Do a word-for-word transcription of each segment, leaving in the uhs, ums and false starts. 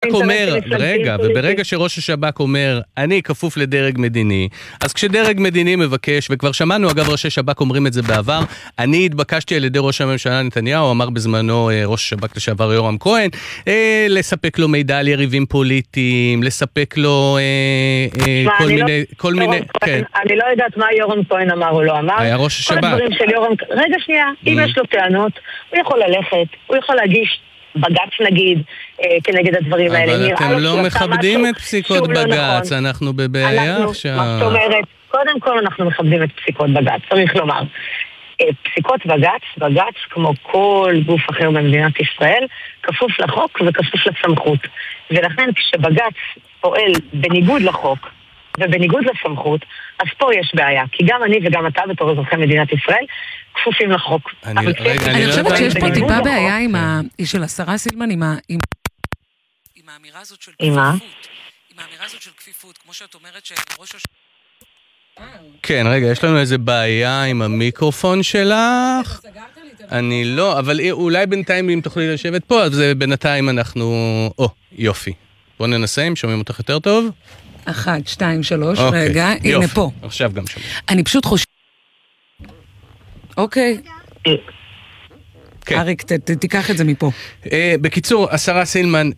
אומר, רגע, וברגע שראש השב"כ אומר, אני כפוף לדרג מדיני, אז כשדרג מדיני מבקש, וכבר שמענו, אגב, ראשי שב"כ אומרים את זה בעבר, אני התבקשתי על ידי ראש הממשלה נתניהו, אמר בזמנו ראש השב"כ לשעבר יורם כהן, לספק לו מידע על יריבים פוליטיים, לספק לו כל מיני, כל מיני, כן. אני לא יודעת מה יורם כהן אמר או לא אמר. היה ראש השב"כ. רגע שנייה, אם יש לו טענות, הוא יכול ללכת, הוא יכול להגיש בג"ץ נגיד, כנגד הדברים האלה. אבל אתם לא מכבדים את פסיקות בג"ץ, אנחנו בבעיה עכשיו. זאת אומרת, קודם כל אנחנו מכבדים את פסיקות בג"ץ, צריך לומר. פסיקות בג"ץ, בג"ץ כמו כל גוף אחר במדינת ישראל, כפוף לחוק וכפוף לסמכות. ולכן כשבג"ץ פועל בניגוד לחוק ובניגוד לסמכות, אז פה יש בעיה. כי גם אני וגם אתה בתור אזרחי מדינת ישראל כפופים לחוק. אני חושבת שיש פה טיפה בעיה של השרה סילמן עם האמירה הזאת של כפיפות. עם האמירה הזאת של כפיפות, כמו שאת אומרת שראש הש... כן, רגע, יש לנו איזה בעיה עם המיקרופון שלך. אני לא, אבל אולי בינתיים אם תוכלי לשבת פה, אז בינתיים אנחנו... או, יופי. בוא ננסה, אם שומעים אותך יותר טוב. אחת, שתיים, שלוש, רגע, הנה פה. עכשיו גם שומעים. אני פשוט חושב... אוקיי. אריק, תיקח את זה מפה. בקיצור, השרה סילמן,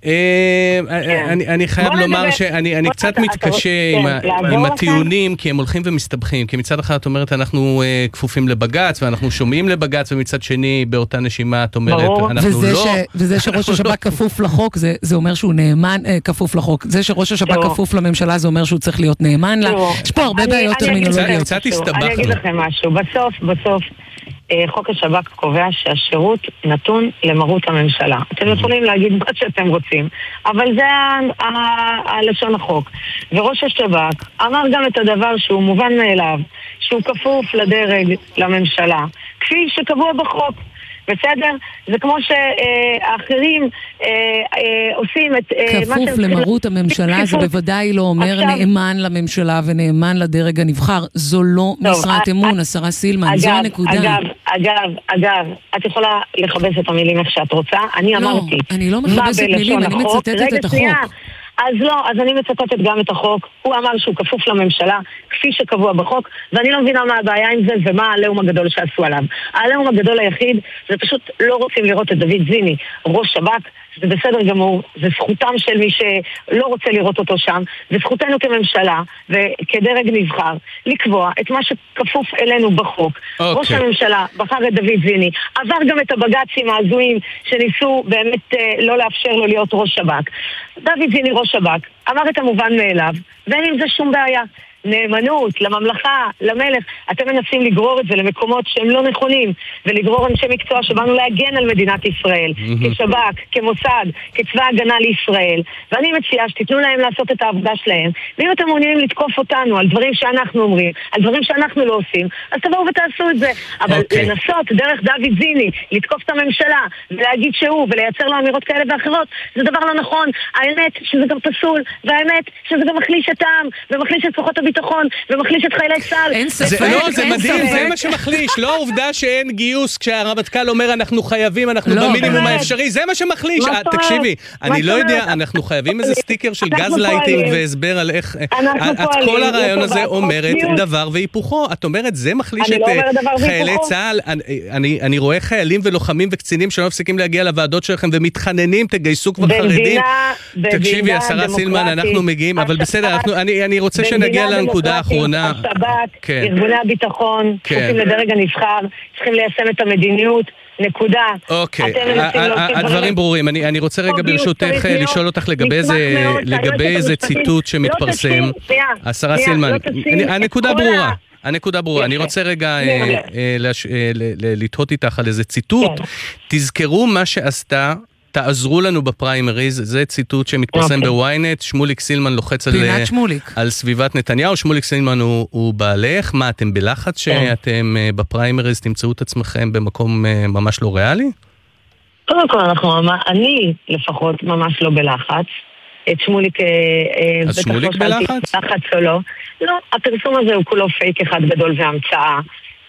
אני חייב לומר שאני קצת מתקשה עם הטיעונים, כי הם הולכים ומסתבכים, כי מצד אחד את אומרת, אנחנו כפופים לבג"ץ, ואנחנו שומעים לבג"ץ, ומצד שני, באותה נשימה את אומרת, אנחנו לא... וזה שראש השב"כ כפוף לחוק, זה אומר שהוא נאמן, כפוף לחוק. זה שראש השב"כ כפוף לממשלה, זה אומר שהוא צריך להיות נאמן לה. יש פה הרבה בעיות טרמינולוגיות. קצת הסתבכנו. אני אגיד לכם משהו, בסוף, בסוף, חוק השב"כ קובע שהשירות נתון למרות הממשלה. אתם יכולים להגיד מה שאתם רוצים, אבל זה הלשון החוק. וראש השב"כ אמר גם את הדבר שהוא מובן מאליו, שהוא כפוף לדרג לממשלה, כפי שקבוע בחוק. בסדר? זה כמו שהאחרים עושים את... כפוף למרות הממשלה, זה בוודאי לא אומר נאמן לממשלה ונאמן לדרג הנבחר. זו לא משרת אמון, השרה סילמן, זו הנקודה. אגב, אגב, אגב, את יכולה לחבש את המילים איך שאת רוצה. אני אמרתי... לא, אני לא מחבשת מילים, אני מצטטת את החוק. אז לא, אז אני מצטטת גם את החוק. הוא אמר שהוא כפוף לממשלה, כפי שקבוע בחוק, ואני לא מבינה מה הבעיה עם זה ומה העליהום הגדול שעשו עליו. העליהום הגדול היחיד, זה פשוט לא רוצים לראות את דוד זיני, ראש שב"כ, זה בסדר גמור, זה זכותם של מי שלא רוצה לראות אותו שם, וזכותנו כממשלה וכדרג נבחר לקבוע את מה שכפוף אלינו בחוק. Okay. ראש הממשלה בחר את דוד זיני, עבר גם את הבג"צים ההזויים שניסו באמת לא לאפשר לו להיות ראש שב"כ. דוד זיני ראש שב"כ אמר את המובן מאליו, ואין עם זה שום בעיה. נאמנות, לממלכה, למלך, אתם מנסים לגרור את זה למקומות שהם לא נכונים, ולגרור אנשי מקצוע שבאנו להגן על מדינת ישראל, mm-hmm. כשב"כ, כמוסד, כצבא הגנה לישראל, ואני מציעה שתיתנו להם לעשות את העבודה שלהם, ואם אתם מעוניינים לתקוף אותנו על דברים שאנחנו אומרים, על דברים שאנחנו לא עושים, אז תבואו ותעשו את זה, אבל okay. לנסות דרך דוד זיני, לתקוף את הממשלה, ולהגיד שהוא, ולייצר לו אמירות כאלה ואחרות, זה דבר לא נכון. האמת שזה גם פסול, והאמת שזה גם מחליש את העם, ומחליש את כוחות הביטחון, ומחליש את חיילי צה"ל. אין ספק, לא, זה מדהים, זה מה שמחליש. לא העובדה שאין גיוס כשהרמטכ"ל אומר אנחנו חייבים, אנחנו במינימום האפשרי, זה מה שמחליש. תקשיבי, אני לא יודע, אנחנו חייבים איזה סטיקר של גז לייטינג והסבר על איך, את כל הרעיון הזה אומרת דבר והיפוכו. את אומרת, זה מחליש את חיילי צה"ל. אני רואה חיילים ולוחמים וקצינים שלא מפסיקים להגיע לוועדות שלכם ומתחננים, תגייסו כבר חרדים. תקשיבי, השרה סילמן, אנחנו מגיעים, אבל בסדר, אני רוצה שנגיע לנקודה האחרונה. השב"כ, ארגוני הביטחון, כפופים לדרג הנבחר, צריכים ליישם את המדיניות. נקודה. אוקיי, הדברים ברורים. אני רוצה רגע ברשותך לשאול אותך לגבי איזה ציטוט שמתפרסם. השרה סילמן, הנקודה ברורה. הנקודה ברורה. אני רוצה רגע לתהות איתך על איזה ציטוט. תזכרו מה שעשתה, תעזרו לנו בפריימריז, זה ציטוט שמתפרסם בוויינט, שמוליק סילמן לוחץ על, על סביבת נתניהו, שמוליק סילמן הוא, הוא בעלך, מה אתם בלחץ שאתם בפריימריז תמצאו את עצמכם במקום ממש לא ריאלי? קודם כל, אנחנו, אני לפחות ממש לא בלחץ, את שמוליק... אז שמוליק בלחץ? לחץ או לא. לא, הפרסום הזה הוא כולו פייק אחד גדול והמצאה.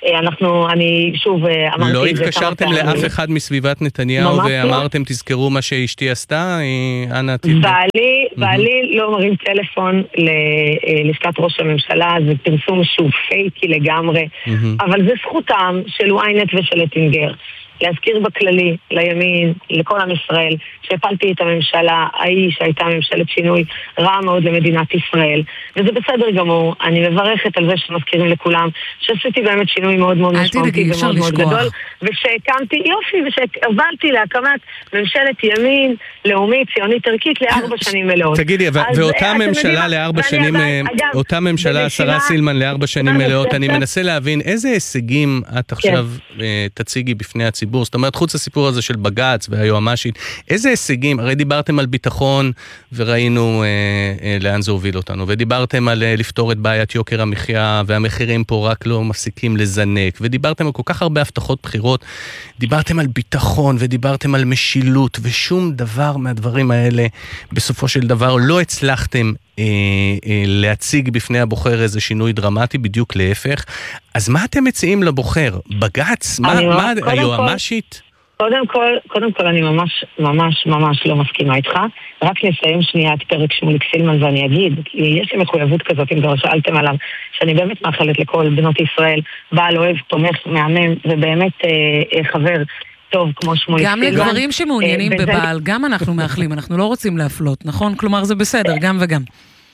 אנחנו, אני שוב אמרתי... לא התקשרתם לאף אחד מסביבת נתניהו ואמרתם, תזכרו מה שאשתי עשתה? אנא תבדוק. בעלי, בעלי לא מרים טלפון ללשכת ראש הממשלה, זה פרסום שהוא פייקי לגמרי, אבל זה זכותם של וויינט ושל אטינגר. להזכיר בכללי, לימין, לכל עם ישראל, שהפלתי את הממשלה, ההיא שהייתה ממשלת שינוי רע מאוד למדינת ישראל. וזה בסדר גמור, אני מברכת על זה שמזכירים לכולם, שעשיתי באמת שינוי מאוד מאוד משמעותי ומאוד מאוד גדול, ושהקמתי, יופי, ושהובלתי להקמת ממשלת ימין, לאומית, ציונית ערכית, לארבע שנים מלאות. תגידי, ואותה ממשלה לארבע שנים, אותה ממשלה, השרה סילמן, לארבע שנים מלאות, אני מנסה להבין איזה הישגים את עכשיו תציגי בפני הציבור. זאת אומרת, חוץ הסיפור הזה של בג"ץ והיועמ"שית, איזה הישגים, הרי דיברתם על ביטחון וראינו אה, אה, לאן זה הוביל אותנו, ודיברתם על אה, לפתור את בעיית יוקר המחיה, והמחירים פה רק לא מפסיקים לזנק, ודיברתם על כל כך הרבה הבטחות בחירות, דיברתם על ביטחון ודיברתם על משילות, ושום דבר מהדברים האלה בסופו של דבר לא הצלחתם אה, אה, להציג בפני הבוחר איזה שינוי דרמטי, בדיוק להפך. אז מה אתם מציעים לבוחר? בג"ץ? מה, מה היועמ"שית? קודם כל, קודם כל אני ממש, ממש, ממש לא מסכימה איתך. רק נסיים שנייה את פרק שמוליק סילמן ואני אגיד, כי יש לי מחויבות כזאת, אם כבר שאלתם עליו, שאני באמת מאחלת לכל בנות ישראל, בעל אוהב, תומך, מהמם, ובאמת אה, אה, חבר טוב כמו שמוליק סילמן. גם לגברים שמעוניינים אה, בבעל, גם אנחנו מאחלים, אנחנו לא רוצים להפלות, נכון? כלומר זה בסדר, גם וגם.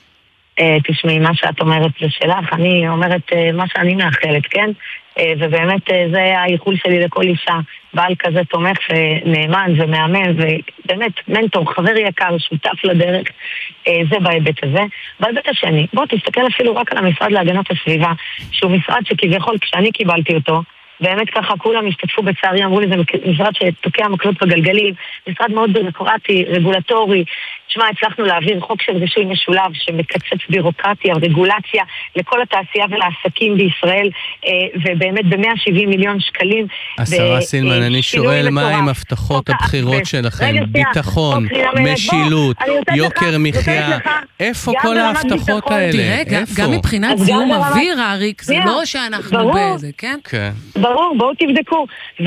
תשמעי, מה שאת אומרת זה שלך, אני אומרת מה שאני מאחלת, כן? ובאמת זה האיחול שלי לכל אישה, בעל כזה תומך ונאמן ומאמן, ובאמת מנטור, חבר יקר, שותף לדרך, זה בהיבט הזה. בהיבט השני, בוא תסתכל אפילו רק על המשרד להגנת הסביבה, שהוא משרד שכביכול כשאני קיבלתי אותו, באמת ככה כולם השתתפו בצערי, אמרו לי זה משרד שתוקע מקלות בגלגלים, משרד מאוד בירוקרטי, רגולטורי. תשמע, הצלחנו להעביר חוק של רישוי משולב שמקצץ בירוקרטיה, רגולציה לכל התעשייה ולעסקים בישראל, ובאמת ב-מאה שבעים מיליון שקלים. השרה סילמן, אני שואל מה עם הבטחות הבחירות שלכם? ביטחון, משילות, יוקר מחיה, איפה כל ההבטחות האלה? תראה, גם מבחינת זיהום אוויר, אריק, זה לא שאנחנו בזה, כן? כן. ברור, בואו תבדקו.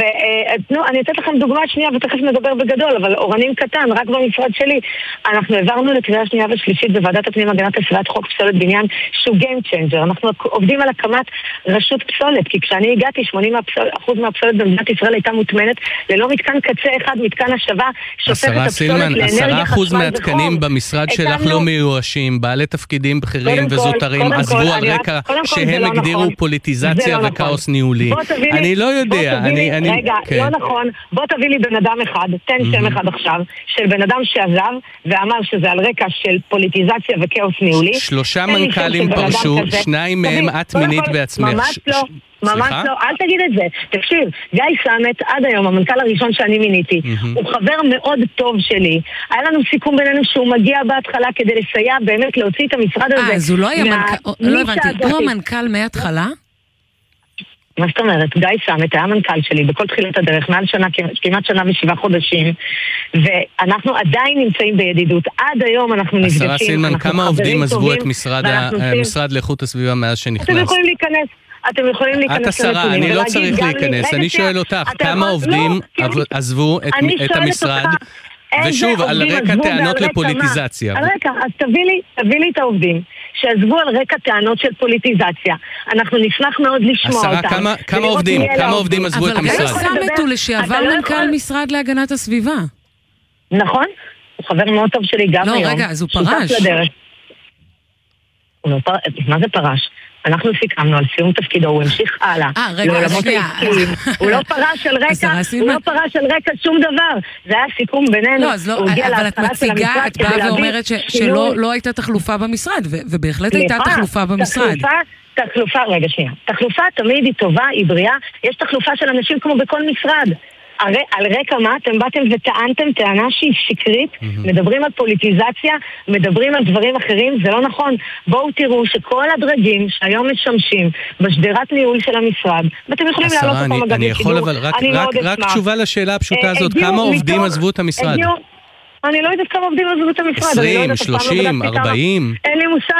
ואני אתן לכם דוגמה שנייה ותכף נדבר בגדול, אבל אורנים קטן, רק במשרד שלי. אנחנו העברנו לקריאה שנייה ושלישית בוועדת הפנים הגנת הסביבה חוק פסולת בניין שהוא game changer. אנחנו עובדים על הקמת רשות פסולת, כי כשאני הגעתי שמונים אחוז מהפסולת במדינת ישראל הייתה מוטמנת ללא מתקן קצה אחד, מתקן השבה שופך את הפסולת לאנרגיה חשמל וחום. עשרה אחוז מהתקנים במשרד שלך לא מיואשים, בעלי תפקידים בכירים וזוטרים עזבו על רקע שהם הגדירו פוליטיזציה וכאוס ניהולי. אני לא יודע. רגע, לא נכון. בוא תביא לי בן אדם אחד, תן שם אחד עכשיו, של בן אדם שעזב ואמר שזה על רקע של פוליטיזציה וכאוס ניהולי. שלושה מנכ"לים פרשו, שניים מהם את מינית בעצמך. ממש לא, ממש לא, אל תגיד את זה. תקשיב, גיא סמט, עד היום, המנכ"ל הראשון שאני מיניתי, הוא חבר מאוד טוב שלי. היה לנו סיכום בינינו שהוא מגיע בהתחלה כדי לסייע באמת להוציא את המשרד הזה. אה, אז הוא לא היה מנכ"ל, לא הבנתי, הוא המנכ"ל מההתחלה? מה זאת אומרת? גיא סמט היה המנכ"ל שלי בכל תחילת הדרך, מעל שנה, כמעט שנה ושבעה חודשים, ואנחנו עדיין נמצאים בידידות. עד היום אנחנו נפגשים. השרה סילמן, כמה עובדים עזבו את המשרד לאיכות הסביבה מאז שנכנס? אתם יכולים להיכנס. אתם יכולים להיכנס את השרה, אני לא צריך להיכנס. אני שואל אותך, כמה עובדים עזבו את המשרד? ושוב, על רקע טענות לפוליטיזציה. על רקע, אז תביא לי, תביא לי את העובדים שעזבו על רקע טענות של פוליטיזציה. אנחנו נשמח מאוד לשמוע אותם. השרה, כמה עובדים, כמה עובדים עזבו את המשרד? אבל גיא סמט הוא לשעבר מנכ"ל משרד להגנת הסביבה. נכון, הוא חבר מאוד טוב שלי גם היום. לא, רגע, אז הוא פרש. מה זה פרש? אנחנו סיכמנו על סיום תפקידו, הוא המשיך הלאה. אה, רגע, שנייה. הוא לא פרש על רקע, הוא לא פרש על רקע שום דבר. זה היה סיכום בינינו. לא, אז לא, אבל את מציגה, את באה ואומרת שלא הייתה תחלופה במשרד, ובהחלט הייתה תחלופה במשרד. תחלופה, רגע, שנייה. תחלופה תמיד היא טובה, היא בריאה. יש תחלופה של אנשים כמו בכל משרד. על רקע מה? אתם באתם וטענתם טענה שהיא שקרית, מדברים על פוליטיזציה, מדברים על דברים אחרים, זה לא נכון. בואו תראו שכל הדרגים שהיום משמשים בשדרת ניהול של המשרד, ואתם יכולים להעלות אותם אגב אני יכול אבל רק תשובה לשאלה הפשוטה הזאת, כמה עובדים עזבו את המשרד? אני לא יודעת כמה עובדים עזבו את המשרד. עשרים, שלושים, ארבעים? אין לי מושג,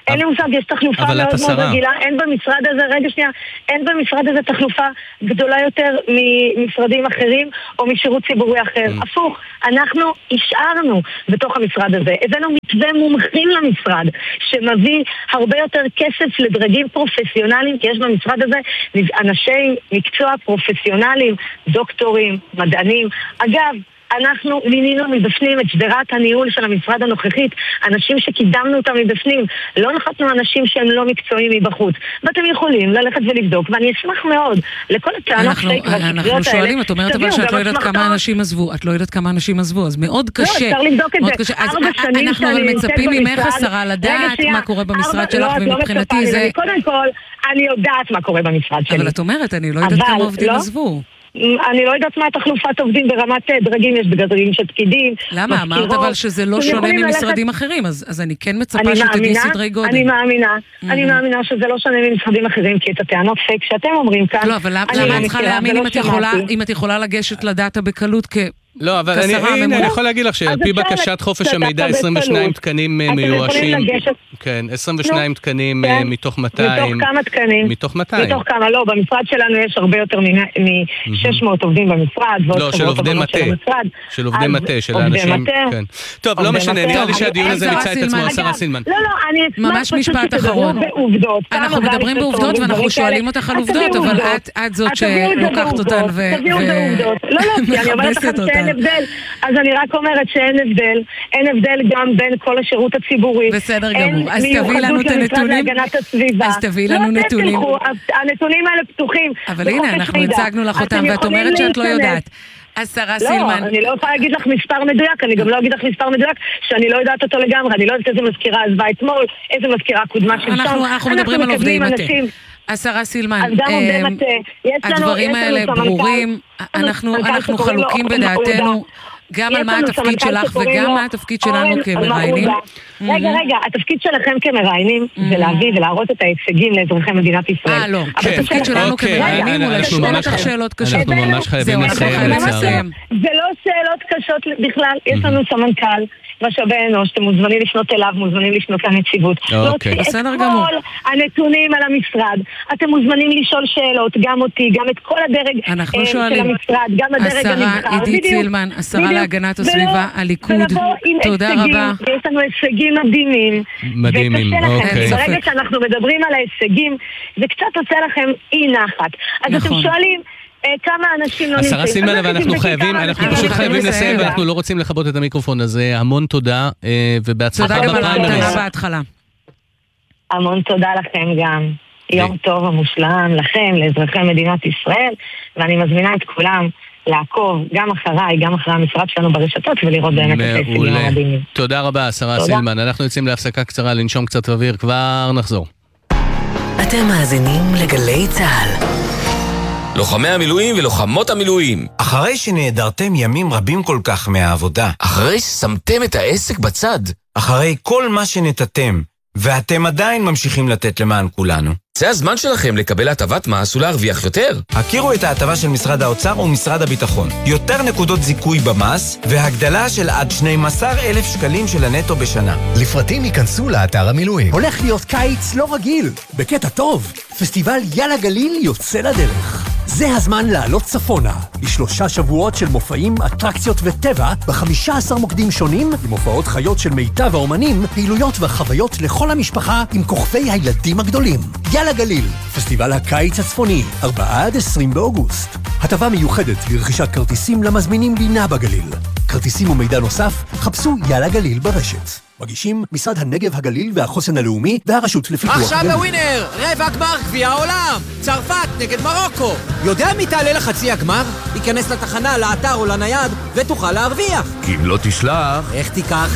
אין לי מושג, יש תחלופה מאוד מאוד רגילה, אין במשרד הזה, רגע שנייה, אין במשרד הזה תחלופה גדולה יותר ממשרדים אחרים או משירות ציבורי אחר. הפוך, אנחנו השארנו בתוך המשרד הזה, הבאנו מתווה מומחים למשרד, שמביא הרבה יותר כסף לדרגים פרופסיונליים, כי יש במשרד הזה אנשי מקצוע פרופסיונליים, דוקטורים, מדענים. אגב, אנחנו מינינו מבפנים את שדרת הניהול של המשרד הנוכחית, אנשים שקידמנו אותם מבפנים, לא נחתנו אנשים שהם לא מקצועיים מבחוץ, ואתם יכולים ללכת ולבדוק, ואני אשמח מאוד לכל הטענות פייק והשטויות האלה. אנחנו שואלים, את אומרת אבל שאת לא יודעת כמה אנשים עזבו, את לא יודעת כמה אנשים עזבו, אז מאוד קשה. לא, אפשר לבדוק את זה. אנחנו אבל מצפים ממך השרה לדעת מה קורה במשרד שלך, ומבחינתי זה... קודם כל, אני יודעת מה קורה במשרד שלי. אבל את אומרת, אני לא יודעת כמה עובדים עזבו. אני לא יודעת מה תחלופת עובדים ברמת דרגים, יש בדרגים של פקידים. למה? אמרת אבל שזה לא שונה ממשרדים אחרים, אז אני כן מצפה שתגיעי סדרי גודל. אני מאמינה, אני מאמינה שזה לא שונה ממשרדים אחרים, כי את הטענות פייק שאתם אומרים כאן... לא, אבל למה את צריכה להאמין אם את יכולה לגשת לדאטה בקלות כ... לא, אבל אני יכול להגיד לך שעל פי בקשת חופש המידע עשרים ושניים תקנים מיואשים, כן, עשרים ושניים תקנים מתוך מאתיים. מתוך כמה תקנים? מתוך מאתיים. מתוך כמה, לא, במשרד שלנו יש הרבה יותר מ-שש מאות עובדים במשרד, לא, של עובדי מטה, של עובדי מטה, של האנשים, כן. טוב, לא משנה, נראה לי שהדיון הזה מיצה את עצמו, השרה סילמן. לא, לא, אני ממש משפט אחרון. אנחנו מדברים בעובדות ואנחנו שואלים אותך על עובדות, אבל את זאת שלוקחת אותן ומחפשת אותן. הבדל. אז אני רק אומרת שאין הבדל, אין הבדל גם בין כל השירות הציבורי. בסדר גמור, אז תביאי לנו את הנתונים. אז תביאי לנו נתונים. הנתונים האלה פתוחים. אבל הנה, אנחנו הצגנו לך אותם, ואת אומרת שאת לא יודעת. השרה סילמן. לא, אני לא יכולה להגיד לך מספר מדויק, אני גם לא אגיד לך מספר מדויק, שאני לא יודעת אותו לגמרי, אני לא יודעת איזה מזכירה עזבה אתמול, איזה מזכירה קודמה שלשם. אנחנו מדברים על עובדי מטה. השרה סילמן, הדברים האלה ברורים, אנחנו חלוקים בדעתנו גם על מה התפקיד שלך וגם מה התפקיד שלנו כמראיינים. רגע, רגע, התפקיד שלכם כמראיינים זה להביא ולהראות את ההישגים לאזרחי מדינת ישראל. אה, לא, התפקיד שלנו כמראיינים הוא לשאול אותך שאלות קשות. אנחנו ממש חייבים לסיים. זה לא שאלות קשות בכלל, יש לנו סמנכ"ל משאבי אנוש, אתם מוזמנים לפנות אליו, מוזמנים לפנות לנציבות. אוקיי, בסדר גמור. כל הנתונים על המשרד, אתם מוזמנים לשאול שאלות, גם אותי, גם את כל הדרג של המשרד, גם הדרג הנבחר. השרה עידית סילמן, השרה להגנת הסביבה, הליכוד, תודה רבה. יש לנו הישגים מדהימים. מדהימים, אוקיי. ברגע שאנחנו מדברים על ההישגים, זה קצת עושה לכם אי נחת. אז אתם שואלים, כמה אנשים לא נמצאים. השרה סילמן, אבל אנחנו חייבים, אנחנו פשוט חייבים לסיים, ואנחנו לא רוצים לכבות את המיקרופון הזה. המון תודה, ובהצלחה בפריימריז. תודה בהתחלה. המון תודה לכם גם. יום טוב ומושלם לכם, לאזרחי מדינת ישראל, ואני מזמינה את כולם לעקוב גם אחריי, גם אחרי המשרד שלנו ברשתות, ולראות באמת את ההישגים המדהימים. תודה רבה, השרה סילמן. אנחנו יוצאים להפסקה קצרה, לנשום קצת אוויר, כבר נחזור. אתם מאזינים לגלי צהל. לוחמי המילואים ולוחמות המילואים. אחרי שנעדרתם ימים רבים כל כך מהעבודה. אחרי ששמתם את העסק בצד. אחרי כל מה שנתתם, ואתם עדיין ממשיכים לתת למען כולנו. זה הזמן שלכם לקבל הטבת מס ולהרוויח יותר. הכירו את ההטבה של משרד האוצר ומשרד הביטחון. יותר נקודות זיכוי במס, והגדלה של עד שנים עשר אלף שקלים של הנטו בשנה. לפרטים ייכנסו לאתר המילואים. הולך להיות קיץ לא רגיל. בקטע טוב, פסטיבל יאללה גליל יוצא לדרך. זה הזמן לעלות צפונה, לשלושה שבועות של מופעים, אטרקציות וטבע, ב-חמישה עשר מוקדים שונים, עם הופעות חיות של מיטב האומנים, פעילויות וחוויות לכל המשפחה עם כוכבי הילדים הגדולים. יאללה גליל, פסטיבל הקיץ הצפוני, ארבעה עד עשרים באוגוסט. הטבה מיוחדת לרכישת כרטיסים למזמינים לינה בגליל. כרטיסים ומידע נוסף, חפשו יאללה גליל ברשת. מגישים משרד הנגב הגליל והחוסן הלאומי והרשות לפיתוח הגליל. עכשיו בווינר, רבע גמר גביע העולם, צרפת נגד מרוקו. יודע מי תעלה לחצי הגמר? ייכנס לתחנה, לאתר או לנייד ותוכל להרוויח. כי אם לא תשלח... איך תיקח?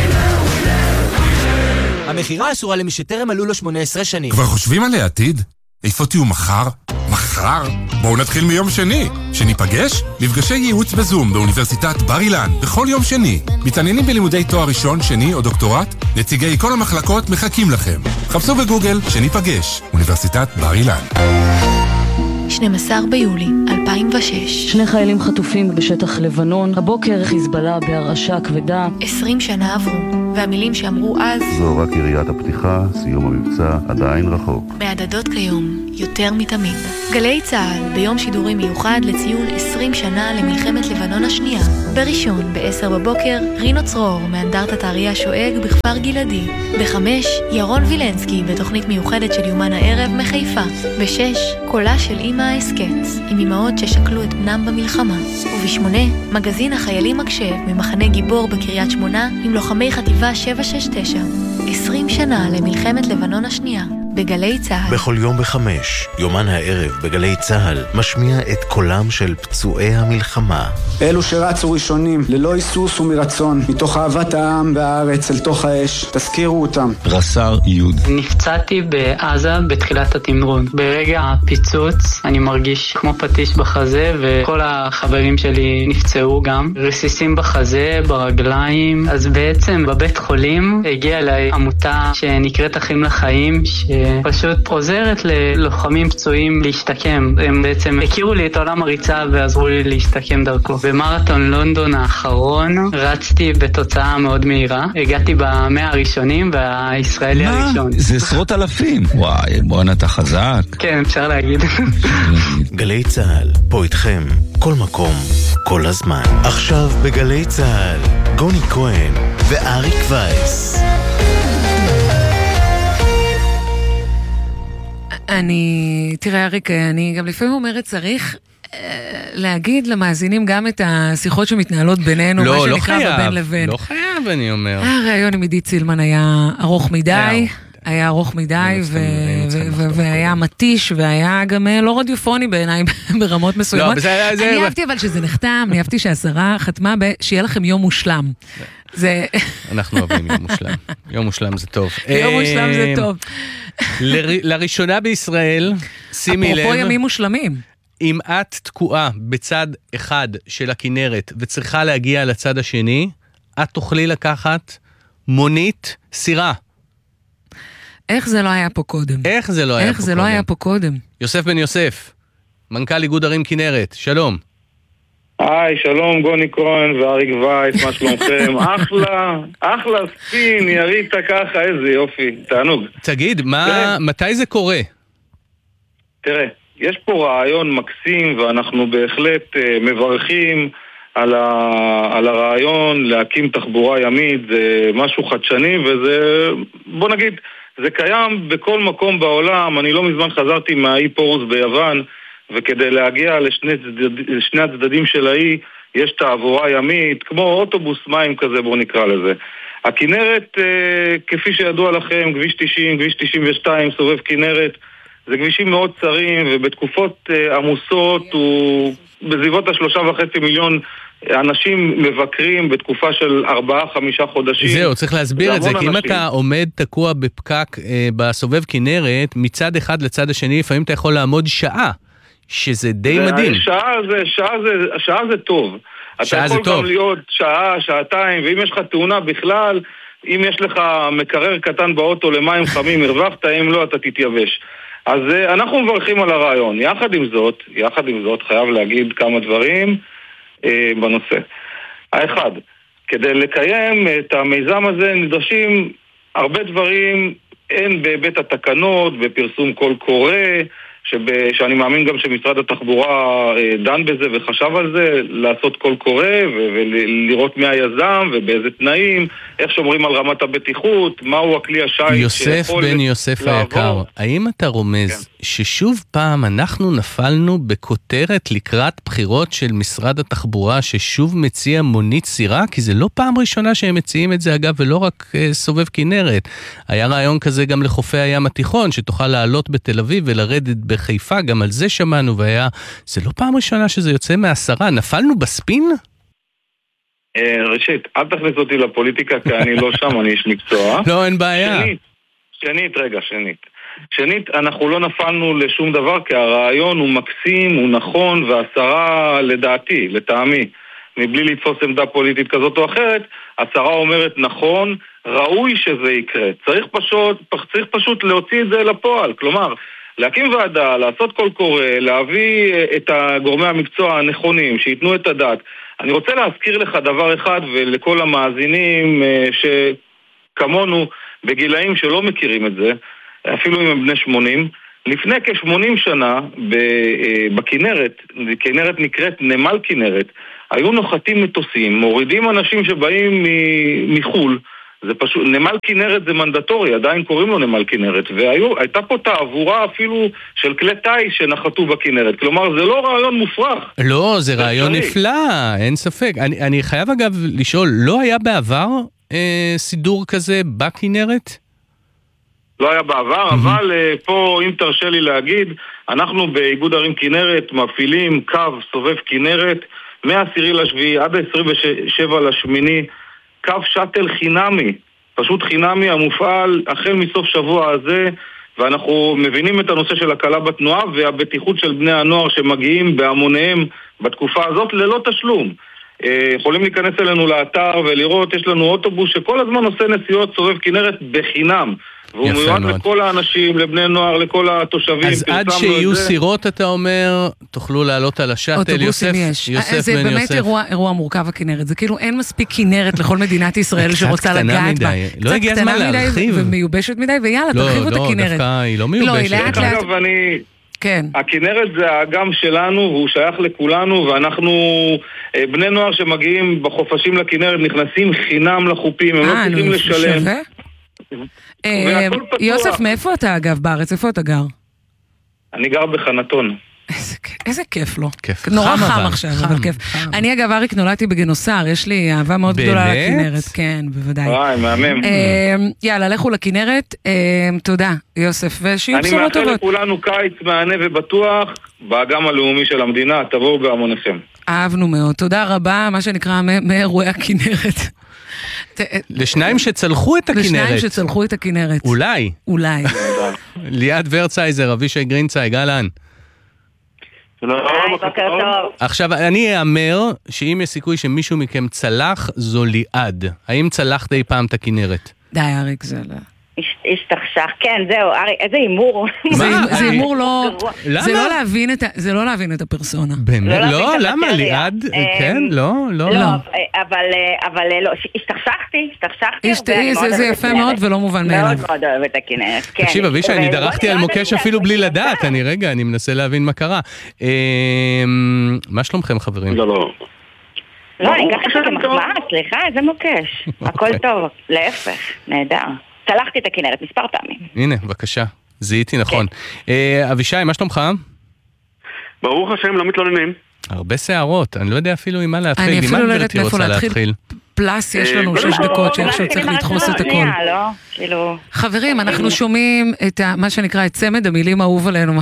המחירה אסורה למי שטרם מלאו לו שמונה עשרה שנים. כבר חושבים על העתיד? איפה תהיו מחר? מחר? בואו נתחיל מיום שני. שניפגש? מפגשי ייעוץ בזום באוניברסיטת בר אילן בכל יום שני. מתעניינים בלימודי תואר ראשון, שני או דוקטורט? נציגי כל המחלקות מחכים לכם. חפשו בגוגל שניפגש. אוניברסיטת בר אילן. שנים עשר ביולי אלפיים ושש. שני חיילים חטופים בשטח לבנון. הבוקר חיזבאללה בהרעשה כבדה. עשרים שנה עברו. והמילים שאמרו אז זו רק יריית הפתיחה, סיום המבצע עדיין רחוק. מהדהדות כיום יותר מתמיד. גלי צהל ביום שידורי מיוחד לציון עשרים שנה למלחמת לבנון השנייה. בראשון בעשר בבוקר רינו צרור מאנדרטת האריה שואג בכפר גלעדי. בחמש ירון וילנסקי בתוכנית מיוחדת של יומן הערב מחיפה. בשש קולה של אמא האסקץ עם אמהות ששקלו את בנם במלחמה. ובשמונה מגזין החיילים מקשב ממחנה גיבור בקריית שמונה עם לוחמי חטיבה שבע שש תשע. עשרים שנה למלחמת לבנון השנייה. בגלי צהל. בכל יום בחמש, יומן הערב בגלי צהל, משמיע את קולם של פצועי המלחמה. אלו שרצו ראשונים, ללא היסוס ומרצון, מתוך אהבת העם והארץ אל תוך האש, תזכירו אותם. רס"ר יוד. נפצעתי בעזה בתחילת התמרון. ברגע הפיצוץ אני מרגיש כמו פטיש בחזה, וכל החברים שלי נפצעו גם. רסיסים בחזה, ברגליים. אז בעצם בבית חולים הגיעה אליי עמותה שנקראת אחים לחיים, ש... פשוט עוזרת ללוחמים פצועים להשתקם. הם בעצם הכירו לי את עולם הריצה ועזרו לי להשתקם דרכו. במרתון לונדון האחרון רצתי בתוצאה מאוד מהירה. הגעתי במאה הראשונים והישראלי מה? הראשון. זה עשרות אלפים. וואי, בוא נתה חזק. כן, אפשר להגיד. גלי צהל, פה איתכם, כל מקום, כל הזמן. עכשיו בגלי צהל, גוני כהן ואריק וייס. אני, תראה אריק, אני גם לפעמים אומרת צריך אה, להגיד למאזינים גם את השיחות שמתנהלות בינינו, לא, מה לא שנקרא חייב, בבין לבין. לא חייב, אני אומר. הרעיון עם עידית סילמן היה ארוך מדי, היה ארוך מדי, והיה מתיש, והיה גם לא רדיופוני בעיניי ברמות מסוימות. אני אהבתי אבל שזה נחתם, אני אהבתי שהשרה חתמה שיהיה לכם יום מושלם. זה... אנחנו אוהבים יום מושלם. יום מושלם זה טוב. יום מושלם זה טוב. לראשונה בישראל, שימי לב... אפרופו ימים מושלמים. אם את תקועה בצד אחד של הכנרת וצריכה להגיע לצד השני, את תוכלי לקחת מונית סירה. איך זה לא היה פה קודם? איך זה לא היה פה קודם? איך זה לא היה פה קודם? יוסף בן יוסף, מנכ"ל איגוד ערים כנרת, שלום. היי, שלום, גוני כהן ואריק וייס, מה שלומכם? אחלה, אחלה ספין, ירית ככה, איזה יופי, תענוג. תגיד, מה, מתי זה קורה? תראה, יש פה רעיון מקסים, ואנחנו בהחלט uh, מברכים על, ה, על הרעיון להקים תחבורה ימית, זה משהו חדשני, וזה, בוא נגיד, זה קיים בכל מקום בעולם. אני לא מזמן חזרתי מהאי פורוס ביוון, וכדי להגיע לשני, לשני הצדדים של האי יש תעבורה ימית, כמו אוטובוס מים כזה, בואו נקרא לזה. הכנרת, אה, כפי שידוע לכם, כביש תשעים, כביש תשעים ושתיים, סובב כנרת, זה כבישים מאוד צרים, ובתקופות אה, עמוסות, הוא בסביבות השלושה וחצי מיליון אנשים מבקרים בתקופה של ארבעה, חמישה חודשים. זהו, צריך להסביר את זה, כי אם אתה עומד תקוע בפקק אה, בסובב כנרת, מצד אחד לצד השני, לפעמים אתה יכול לעמוד שעה. שזה די מדהים. שעה זה, שעה זה, שעה זה טוב. אתה יכול גם להיות שעה, שעתיים, ואם יש לך תאונה בכלל, אם יש לך מקרר קטן באוטו למים חמים, הרווחת, אם לא, אתה תתייבש. אז אנחנו מברכים על הרעיון. יחד עם זאת, יחד עם זאת, חייב להגיד כמה דברים אה, בנושא. האחד, כדי לקיים את המיזם הזה נדרשים הרבה דברים, אין בהיבט התקנות, בפרסום קול קורא, שב, שאני מאמין גם שמשרד התחבורה דן בזה וחשב על זה, לעשות קול קורא ולראות מי היזם ובאיזה תנאים, איך שומרים על רמת הבטיחות, מהו הכלי השיט. יוסף בן יוסף היקר, האם אתה רומז כן. ששוב פעם אנחנו נפלנו בכותרת לקראת בחירות של משרד התחבורה ששוב מציע מונית סירה? כי זה לא פעם ראשונה שהם מציעים את זה אגב, ולא רק uh, סובב כנרת. היה רעיון כזה גם לחופי הים התיכון, שתוכל לעלות בתל אביב ולרדת בחיפה, גם על זה שמענו, והיה, זה לא פעם ראשונה שזה יוצא מעשרה, נפלנו בספין? ראשית, אל תכניס אותי לפוליטיקה, כי אני לא שם, אני איש מקצוע. לא, אין בעיה. שנית, שנית, רגע, שנית. שנית, אנחנו לא נפלנו לשום דבר, כי הרעיון הוא מקסים, הוא נכון, והשרה, לדעתי, לטעמי, מבלי לתפוס עמדה פוליטית כזאת או אחרת, השרה אומרת נכון, ראוי שזה יקרה. צריך פשוט, צריך פשוט להוציא את זה לפועל, כלומר, להקים ועדה, לעשות קול קורא, להביא את הגורמי המקצוע הנכונים, שיתנו את הדעת. אני רוצה להזכיר לך דבר אחד ולכל המאזינים כמונו בגילאים שלא מכירים את זה, אפילו אם הם בני שמונים, לפני כ-שמונים שנה בכנרת, כנרת נקראת נמל כנרת, היו נוחתים מטוסים, מורידים אנשים שבאים מחול, זה פשוט, נמל כנרת זה מנדטורי, עדיין קוראים לו נמל כנרת, והייתה פה תעבורה אפילו של כלי טייס שנחתו בכנרת, כלומר זה לא רעיון מופרך. לא, זה רעיון נפלא, אין ספק. אני, אני חייב אגב לשאול, לא היה בעבר אה, סידור כזה בכנרת? לא היה בעבר, mm-hmm. אבל אה, פה אם תרשה לי להגיד, אנחנו באיגוד ערים כנרת מפעילים קו סובב כנרת, מהעשירי לשביעי עד ה-עשרים ושבעה לשמיני, קו שטל חינמי, פשוט חינמי המופעל החל מסוף שבוע הזה, ואנחנו מבינים את הנושא של הקלה בתנועה והבטיחות של בני הנוער שמגיעים בהמוניהם בתקופה הזאת ללא תשלום. יכולים להיכנס אלינו לאתר ולראות, יש לנו אוטובוס שכל הזמן עושה נסיעות סובב כנרת בחינם, והוא מיועד לכל האנשים, לבני נוער, לכל התושבים. אז עד שיהיו סירות, אתה אומר, תוכלו לעלות על השאטל. יוסף, יוסף זה בן באמת יוסף. אירוע, אירוע מורכב הכנרת. זה כאילו אין מספיק כנרת לכל מדינת ישראל שרוצה לגעת בה. לא הגיע הזמן להרחיב. ומיובשת מדי, ויאללה, תרחיבו את הכנרת. לא, דווקא היא לא מיובשת. אגב, אני... כן. הכנרת זה האגם שלנו, והוא שייך לכולנו, ואנחנו, בני נוער שמגיעים בחופשים לכנרת, נכנסים חינם לחופים, הם לא צריכים לשלם. יוסף, מאיפה אתה אגב בארץ? איפה אתה גר? אני גר בחנתון. איזה כיף לו. נורא חם עכשיו, אבל כיף. אני אגב, אריק, נולדתי בגינוסר, יש לי אהבה מאוד גדולה לכנרת. כן, בוודאי. וואי, מהמם. יאללה, לכו לכנרת. תודה, יוסף, ושיהיו בשורות טובות. אני מאחל לכולנו קיץ מענה ובטוח, באגם הלאומי של המדינה, תבואו בהמוניכם. אהבנו מאוד. תודה רבה, מה שנקרא מאירועי הכנרת. לשניים שצלחו את הכנרת. לשניים שצלחו את הכנרת. אולי. אולי. ליאת ורצייזר, אבישי גרינצייג, אהלן. בוקר טוב. עכשיו, אני אאמר שאם יש סיכוי שמישהו מכם צלח, זו ליעד. האם צלחת אי פעם את הכנרת? די, אריק, זה לא... השתכשך, כן, זהו, ארי, איזה אימור. זה אימור לא... זה לא להבין את הפרסונה. באמת? לא, למה? ליעד? כן? לא? לא. אבל לא, השתכשכתי, השתכשכתי. זה יפה מאוד ולא מובן מאליו. מאוד מאוד אוהב את הכנרת, כן. תקשיב, אבישי, אני דרכתי על מוקש אפילו בלי לדעת. אני רגע, אני מנסה להבין מה קרה. מה שלומכם, חברים? לא, לא. לא, אני אקח לך למחמאה, סליחה, איזה מוקש. הכל טוב, להפך, נהדר. צלחתי את הכנרת מספר פעמים. הנה, בבקשה. זיהיתי נכון. אבישי, מה שלומך? ברוך השם, לא מתלוננים. הרבה שערות, אני לא יודע אפילו עם מה להתחיל. אני אפילו לא יודעת מאיפה להתחיל. פלס, יש לנו שש דקות שאיכשהו צריך לדחוס את הכל. חברים, אנחנו שומעים את מה שנקרא, את צמד המילים האהוב עלינו.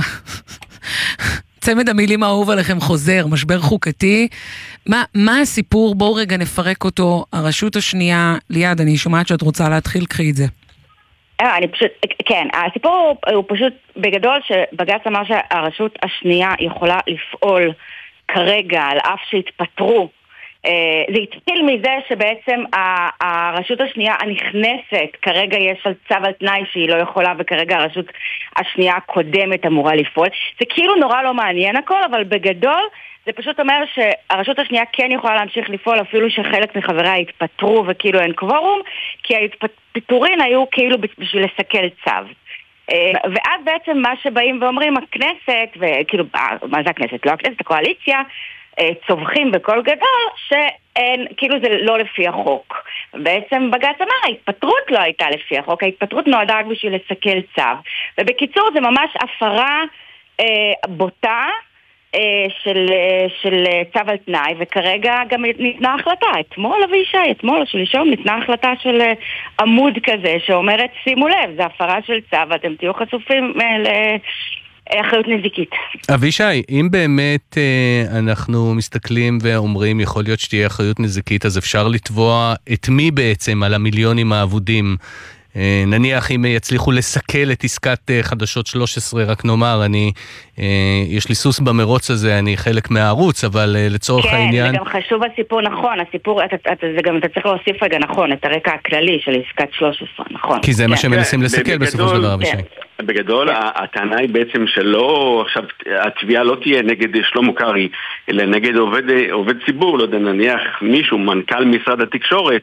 צמד המילים האהוב עליכם חוזר, משבר חוקתי. מה, מה הסיפור? בואו רגע נפרק אותו. הרשות השנייה, ליד, אני שומעת שאת רוצה להתחיל, קחי את זה. אני פשוט, כן, הסיפור הוא פשוט בגדול שבג"ץ אמר שהרשות השנייה יכולה לפעול כרגע על אף שהתפטרו. זה התחיל מזה שבעצם הרשות השנייה הנכנסת, כרגע יש על צו על תנאי שהיא לא יכולה, וכרגע הרשות השנייה הקודמת אמורה לפעול. זה כאילו נורא לא מעניין הכל, אבל בגדול זה פשוט אומר שהרשות השנייה כן יכולה להמשיך לפעול אפילו שחלק מחבריה התפטרו וכאילו אין קוורום, כי הפיטורין היו כאילו בשביל לסכל צו. ואז בעצם מה שבאים ואומרים הכנסת, וכאילו, מה זה הכנסת? לא הכנסת, הקואליציה, צווחים בכל גדול שאין, כאילו זה לא לפי החוק. בעצם בג"ץ אמר, ההתפטרות לא הייתה לפי החוק, ההתפטרות נועדה רק בשביל לסכל צו. ובקיצור זה ממש הפרה אה, בוטה אה, של, אה, של צו על תנאי, וכרגע גם ניתנה החלטה, אתמול אבישי, אתמול או שלשום ניתנה החלטה של אה, עמוד כזה שאומרת, שימו לב, זה הפרה של צו, ואתם תהיו חשופים אה, ל... אחריות נזיקית. אבישי, אם באמת אה, אנחנו מסתכלים ואומרים יכול להיות שתהיה אחריות נזיקית, אז אפשר לתבוע את מי בעצם על המיליונים האבודים? אה, נניח אם יצליחו לסכל את עסקת אה, חדשות שלוש עשרה, רק נאמר, אני, אה, יש לי סוס במרוץ הזה, אני חלק מהערוץ, אבל אה, לצורך כן, העניין... כן, זה גם חשוב הסיפור נכון, הסיפור, אתה, אתה, זה גם אתה צריך להוסיף רגע נכון, את הרקע הכללי של עסקת שלוש עשרה, נכון. כי זה כן. מה שמנסים לסכל בסופו של דבר, אבישי. בגדול, הטענה היא בעצם שלא, עכשיו, התביעה לא תהיה נגד שלמה קרעי, אלא נגד עובד, עובד ציבור, לא יודע, נניח מישהו, מנכ"ל משרד התקשורת,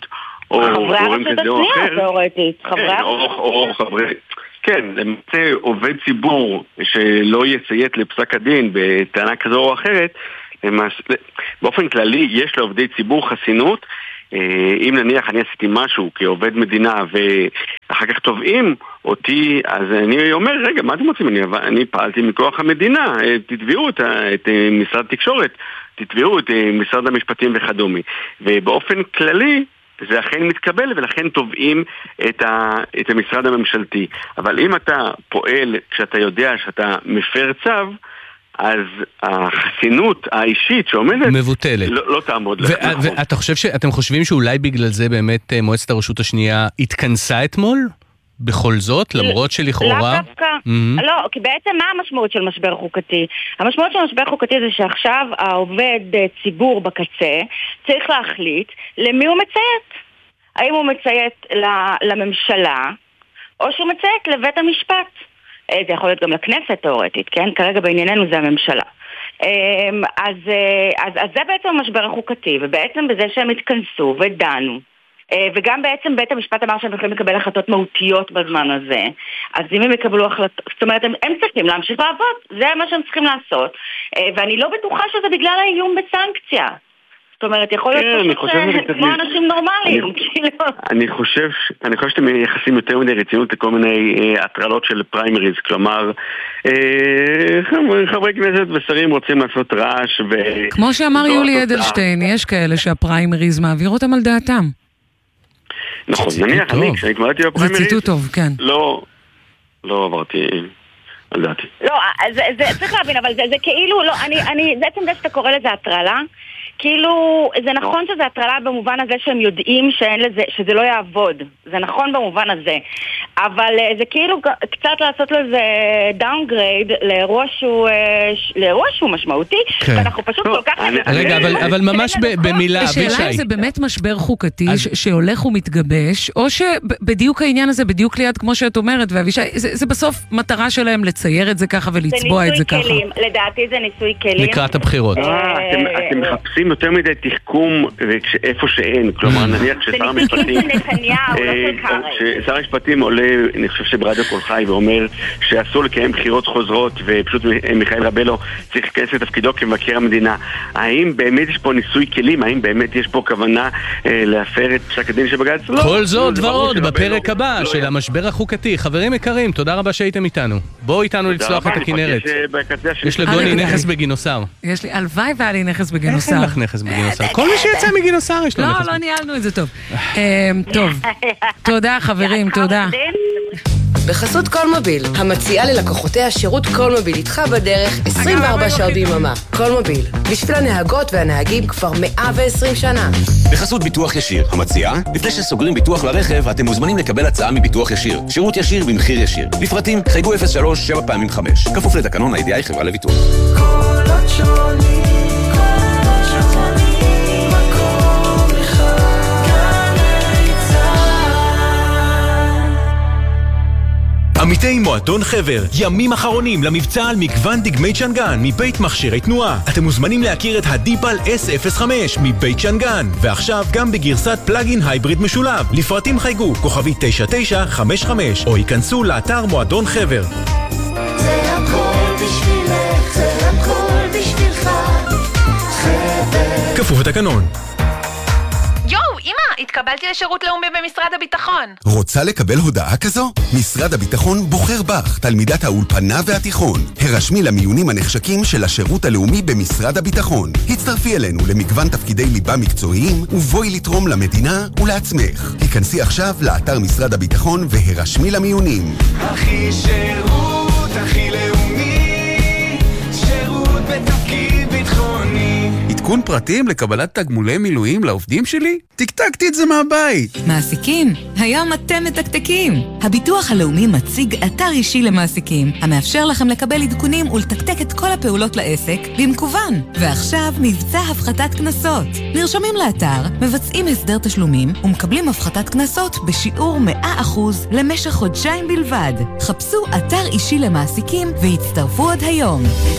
או חברי הרשות השנייה, תיאורטית. או חברי... כן, למצא עובד ציבור שלא יציית לפסק הדין בטענה כזו או אחרת, באופן כללי יש לעובדי ציבור חסינות. אם נניח אני עשיתי משהו כעובד מדינה ואחר כך תובעים אותי, אז אני אומר, רגע, מה אתם רוצים? אני, אני פעלתי מכוח המדינה, תתביעו את, את משרד התקשורת, תתביעו את משרד המשפטים וכדומה. ובאופן כללי זה אכן מתקבל, ולכן תובעים את, ה, את המשרד הממשלתי. אבל אם אתה פועל כשאתה יודע שאתה מפר צו, אז החסינות האישית שעומדת מבוטלת. לא, לא תעמוד. ואתה חושב שאתם חושבים שאולי בגלל זה באמת מועצת הרשות השנייה התכנסה אתמול? בכל זאת, למרות שלכאורה... לא דווקא, לא, כי בעצם מה המשמעות של משבר חוקתי? המשמעות של משבר חוקתי זה שעכשיו העובד ציבור בקצה צריך להחליט למי הוא מציית. האם הוא מציית לממשלה, או שהוא מציית לבית המשפט. זה יכול להיות גם לכנסת תיאורטית, כן? כרגע בענייננו זה הממשלה. אז, אז, אז זה בעצם המשבר החוקתי, ובעצם בזה שהם התכנסו ודנו, וגם בעצם בית המשפט אמר שהם יכולים לקבל החלטות מהותיות בזמן הזה, אז אם הם יקבלו החלטות, זאת אומרת, הם, הם צריכים להמשיך לעבוד, זה מה שהם צריכים לעשות, ואני לא בטוחה שזה בגלל האיום בסנקציה. זאת אומרת, יכול להיות פשוט כמו אנשים נורמליים. אני חושב אני חושב שאתם מייחסים יותר מדי רצינות לכל מיני הטרלות של פריימריז, כלומר, חברי כנסת ושרים רוצים לעשות רעש. כמו שאמר יולי אדלשטיין, יש כאלה שהפריימריז מעביר אותם על דעתם. נכון, נניח, אני, כשאני התמודדתי בפריימריז, זה ציטוט טוב, כן. לא, לא עברתי על דעתי. לא, זה צריך להבין, אבל זה כאילו, לא, אני, זה עצם זה שאתה קורא לזה הטרלה, כאילו, זה נכון שזה הטרלה במובן הזה שהם יודעים שאין לזה, שזה לא יעבוד. זה נכון במובן הזה. אבל זה כאילו קצת לעשות לזה דאונגרייד לאירוע שהוא, לאירוע שהוא משמעותי, ואנחנו פשוט כל כך... רגע, אבל ממש במילה, השאלה אם זה באמת משבר חוקתי שהולך ומתגבש, או שבדיוק העניין הזה, בדיוק ליד, כמו שאת אומרת, ואבישי, זה בסוף מטרה שלהם לצייר את זה ככה ולצבוע את זה ככה. זה ניסוי כלים, לדעתי זה ניסוי כלים. לקראת הבחירות. אתם מחפשים יותר מדי תחכום איפה שאין, כלומר נניח ששר המשפטים ששר המשפטים עולה, אני חושב שברדיו קול חי ואומר שאסור לקיים בחירות חוזרות ופשוט מיכאל רבלו צריך להיכנס לתפקידו כמבקר המדינה. האם באמת יש פה ניסוי כלים? האם באמת יש פה כוונה להפר את פסק הדין של בג"ץ? כל זאת ועוד בפרק הבא של המשבר החוקתי. חברים יקרים, תודה רבה שהייתם איתנו. בואו איתנו לצלוח את הכנרת. יש לגוני נכס בגינוסר. יש לי הלוואי והיה לי נכס בגינוסר. אין לך נכס בגינוסר. כל מי שיצא מגינוסר יש לו נכס. לא, לא ניהלנו את זה טוב. טוב, תודה חברים, תודה. בחסות קולמוביל, המציעה ללקוחותיה שירות קולמוביל איתך בדרך עשרים וארבע שעות ביממה. קולמוביל, בשביל הנהגות והנהגים כבר מאה ועשרים שנה. בחסות ביטוח ישיר, המציעה, לפני שסוגרים ביטוח לרכב, אתם מוזמנים לקבל הצעה מביטוח ישיר. שירות ישיר במחיר ישיר. לפרטים, חייגו אפס שלוש שבע פעמים חמש. כפוף לתקנון ה-איי די איי חברה לביטוח. קולות שונים, קולות שונים, מקום אחד, גלי צהל. עמיתי מועדון חבר, ימים אחרונים למבצע על מגוון דגמי צ'נגן מבית מכשירי תנועה. אתם מוזמנים להכיר את הדיפל אס אפס חמש מבית צ'נגן, ועכשיו גם בגרסת פלאגין הייבריד משולב. לפרטים חייגו כוכבי תשע תשע חמש חמש או ייכנסו לאתר מועדון חבר. זה הכל בשבילך, זה הכל בשבילך, חבר. כפוף לתקנון. יואו, אמא, התקבלתי לשירות לאומי במשרד הביטחון. רוצה לקבל הודעה כזו? משרד הביטחון בוחר בך, תלמידת האולפנה והתיכון. הרשמי למיונים הנחשקים של השירות הלאומי במשרד הביטחון. הצטרפי אלינו למגוון תפקידי ליבה מקצועיים, ובואי לתרום למדינה ולעצמך. היכנסי עכשיו לאתר משרד הביטחון והרשמי למיונים. הכי שירות, הכי לאומי, שירות בתפקיד ביטחוני. עדכון פרטים לקבלת תגמולי מילואים לעובדים שלי? תקתקתי את זה מהבית. מעסיקים, היום אתם מתקתקים. הביטוח הלאומי מציג אתר אישי למעסיקים, המאפשר לכם לקבל עדכונים ולתקתק את כל הפעולות לעסק במקוון. ועכשיו מבצע הפחתת כנסות. נרשמים לאתר, מבצעים הסדר תשלומים ומקבלים הפחתת כנסות בשיעור מאה אחוז למשך חודשיים בלבד. חפשו אתר אישי למעסיקים והצטרפו עוד היום.